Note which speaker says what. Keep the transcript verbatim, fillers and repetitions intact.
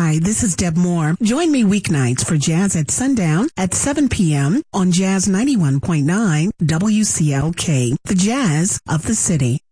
Speaker 1: Hi, this is Deb Moore. Join me weeknights for Jazz at Sundown at seven p.m. on Jazz ninety-one point nine W C L K, the Jazz of the City.